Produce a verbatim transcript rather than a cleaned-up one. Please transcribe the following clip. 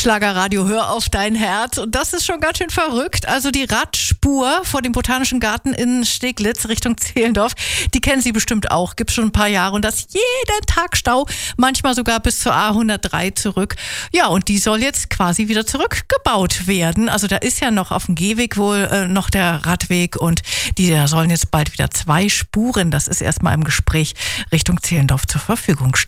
Schlagerradio, hör auf dein Herz. Und das ist schon ganz schön verrückt. Also die Radspur vor dem Botanischen Garten in Steglitz Richtung Zehlendorf, die kennen Sie bestimmt auch. Gibt schon ein paar Jahre. Und das jeden Tag Stau, manchmal sogar bis zur A hundertdrei zurück. Ja, und die soll jetzt quasi wieder zurückgebaut werden. Also da ist ja noch auf dem Gehweg wohl äh, noch der Radweg und die da sollen jetzt bald wieder zwei Spuren, das ist erstmal im Gespräch, Richtung Zehlendorf zur Verfügung stehen.